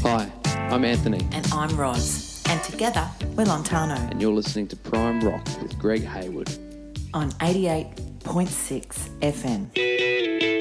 Hi, I'm Anthony. And I'm Roz. And together, we're Lontano. And you're listening to Prime Rock with Greg Hayward on 88.6 FM.